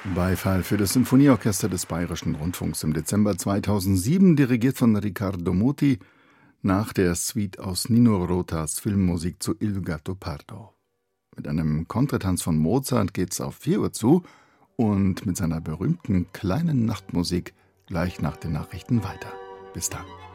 Beifall für das Sinfonieorchester des Bayerischen Rundfunks im Dezember 2007, dirigiert von Riccardo Muti, nach der Suite aus Nino Rotas Filmmusik zu Il Gattopardo. Mit einem Kontratanz von Mozart geht's auf 4 Uhr zu und mit seiner berühmten kleinen Nachtmusik gleich nach den Nachrichten weiter. Bis dann.